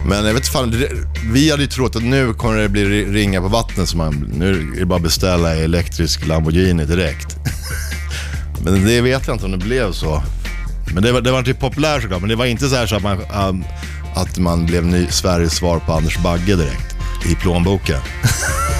Men jag vet fan, vi hade ju trott att nu kommer det bli ringa på vattnet, så nu är det bara att beställa elektrisk Lamborghini direkt. Men det vet jag inte om det blev så. Men det var typ populärt såklart, men det var inte så här så att man blev Sveriges svar på Anders Bagge direkt i plånboken.